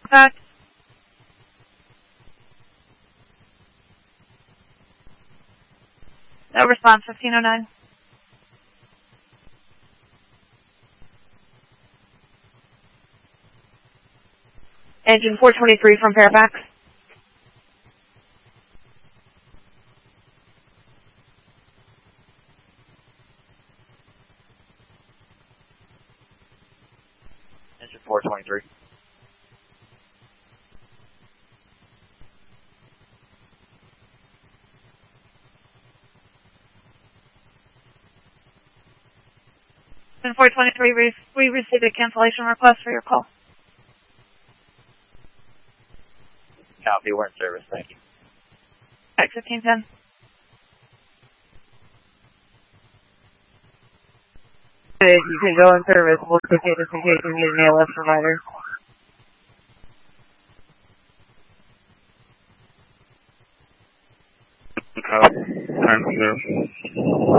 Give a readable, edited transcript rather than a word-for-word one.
Fairfax. No response, 1509. Engine 423 from Fairfax. Engine 423. Engine 423, we received a cancellation request for your call. Copy, we're in service, thank you. X 1510. You can go in service. We'll take it just in case we need an ALS provider. Time 0.